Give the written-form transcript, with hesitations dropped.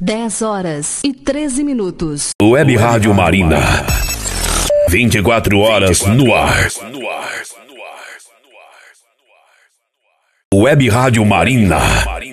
10h13. Web Rádio Marina. 24 horas no ar. Web Rádio Marina.